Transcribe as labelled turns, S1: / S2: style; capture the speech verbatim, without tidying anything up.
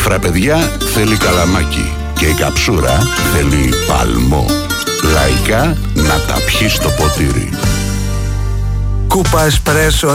S1: φραπεδιά θέλει καλαμάκι και η καψούρα θέλει παλμό. Λαϊκά να τα πιει στο ποτήρι.
S2: Κούπα εσπρέσο